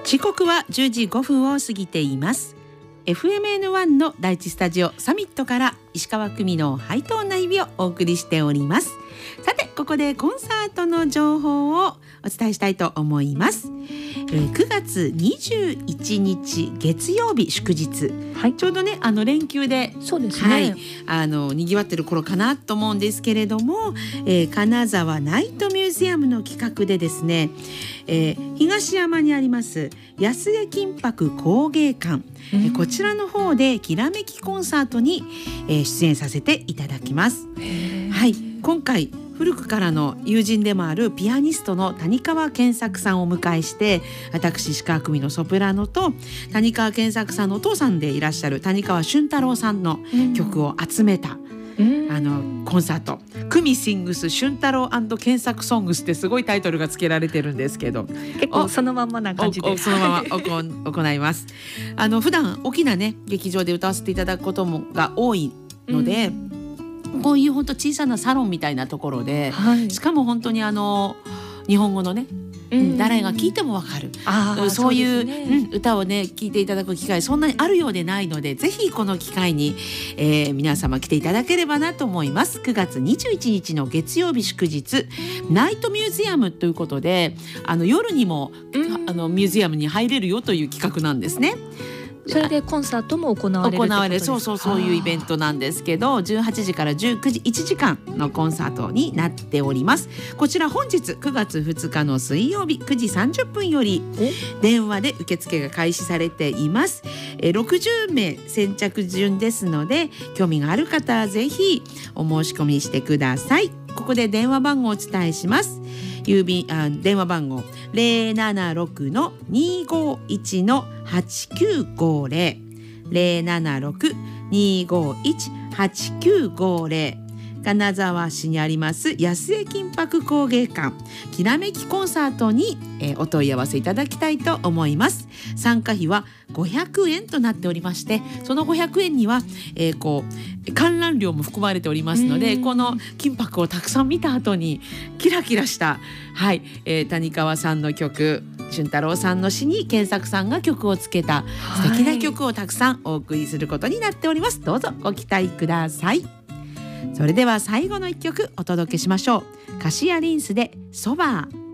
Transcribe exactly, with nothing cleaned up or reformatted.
時刻はじゅうじごふんを過ぎています。 エフエムエヌワン の第一スタジオサミットから石川久美のハイトーンな日々をお送りしております。さてここでコンサートの情報をお伝えしたいと思います。えー、くがつにじゅういちにち月曜日祝日、はい、ちょうどねあの連休でそうですね、 はい、あの賑わってる頃かなと思うんですけれども、えー、金沢ナイトミュージアムの企画でですね、えー、東山にあります安江金箔工芸館、うんえー、こちらの方できらめきコンサートに、えー、出演させていただきます。はい、今回古くからの友人でもあるピアニストの谷川健作さんをお迎えして、私石川久美のソプラノと谷川健作さんのお父さんでいらっしゃる谷川俊太郎さんの曲を集めた、うん、あのコンサート、久美シングス俊太郎&健作ソングスってすごいタイトルが付けられてるんですけど、 結構そのまんまな感じでそのまま行います。あの普段大きなね劇場で歌わせていただくこともが多いので、うんこういう本当小さなサロンみたいなところで、はい、しかも本当にあの日本語のね、うん、誰が聴いてもわかるあそういう、ねうん、歌をね聴いていただく機会そんなにあるようでないので、ぜひこの機会に、えー、皆様来ていただければなと思います。くがつにじゅういちにちの月曜日祝日ナイトミュージアムということで、あの夜にも、うん、あのミュージアムに入れるよという企画なんですね。 それでコンサートも行われるってことですか？ 行われそうそうそういうイベントなんですけど、じゅうはちじからじゅうくじいちじかんのコンサートになっております。こちら本日くがつふつかの水曜日くじさんじゅっぷんより電話で受付が開始されています。えろくじゅうめい先着順ですので、興味がある方はぜひお申し込みしてください。ここで電話番号をお伝えします。郵便あ電話番号 ゼロななろくのにごいちのはちきゅうごゼロ ゼロななろく にごいち はちきゅうごゼロ、金沢市にあります安江金箔工芸館きらめきコンサートに、えー、お問い合わせいただきたいと思います。参加費はごひゃくえんとなっておりまして、そのごひゃくえんには、えー、こう観覧料も含まれておりますので、この金箔をたくさん見た後にキラキラした、はいえー、谷川さんの曲、俊太郎さんの詩に健作さんが曲をつけた素敵な曲をたくさんお送りすることになっております。どうぞご期待ください。それでは最後の一曲お届けしましょう。カシヤリンスでソバー。